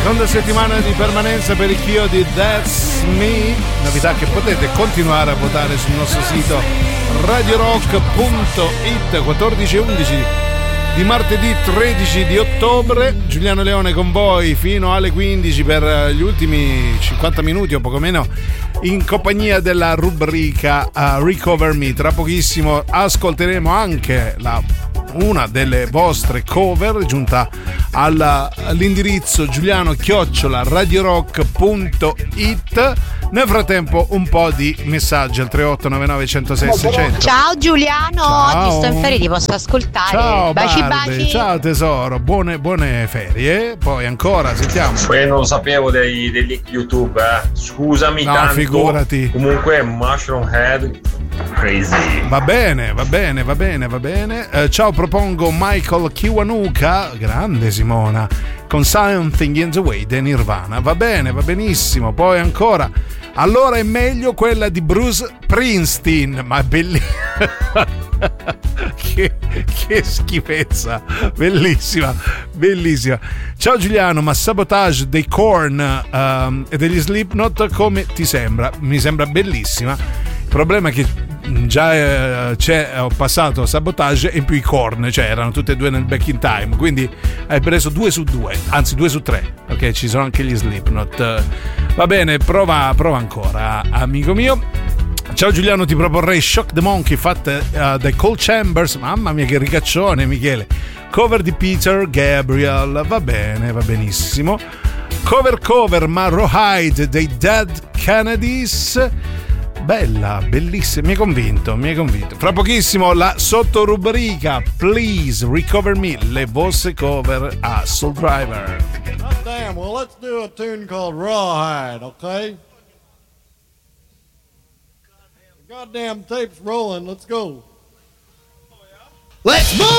Seconda settimana di permanenza per il Chio di That's Me, novità che potete continuare a votare sul nostro sito radiorock.it. 14:11 di martedì 13 di ottobre, Giuliano Leone con voi fino alle 15 per gli ultimi 50 minuti o poco meno, in compagnia della rubrica Recover Me. Tra pochissimo ascolteremo anche una delle vostre cover giunta all'indirizzo giuliano@radiorock.it. Nel frattempo un po' di messaggi al 3899 106 600. Ciao Giuliano, ciao. Oggi sto in ferie, ti posso ascoltare. Ciao baci Barbe. baci. Ciao tesoro, buone ferie. Poi ancora sentiamo. Non lo sapevo dei link YouTube, scusami. No, tanto. figurati. Comunque Mushroom Head crazy. Va bene. Ciao, propongo Michael Kiwanuka, grande Simona, con Something in the Way di Nirvana. Va bene, va benissimo. Poi ancora, allora è meglio quella di Bruce Springsteen, ma è bellissima. che schifezza, bellissima. Ciao Giuliano, ma Sabotage dei Korn e degli Slipknot come ti sembra? Mi sembra bellissima. Il problema è che già ho passato Sabotage e in più i Korn, cioè erano tutte e due nel Back in Time, quindi hai preso 2 su 2, anzi 2 su 3, ok, ci sono anche gli Slipknot. Va bene, prova ancora, amico mio. Ciao Giuliano, ti proporrei Shock the Monkey fatte dai Cold Chambers. Mamma mia che ricaccione, Michele. Cover di Peter Gabriel. Va bene, va benissimo. Cover ma Rawhide dei Dead Kennedys. Bella, bellissima, mi hai convinto. Fra pochissimo la sottorubrica Please Recover Me, le vostre cover a Soul Driver. God damn, well let's do a tune called Rawhide, okay? Goddamn tape's rolling, let's go. Let's move!